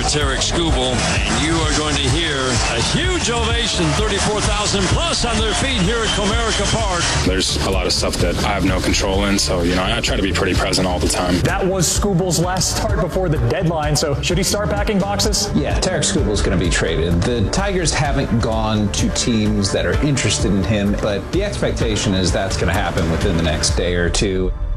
Tarik Skubal, and you are going to hear a huge ovation, 34,000 plus on their feet here at Comerica Park. There's a lot of stuff that I have no control in, so, I try to be pretty present all the time. That was Skubal's last start before the deadline, so should he start packing boxes? Yeah, Tarik Skubal's going to be traded. The Tigers haven't gone to teams that are interested in him, but the expectation is that's going to happen within the next day or two.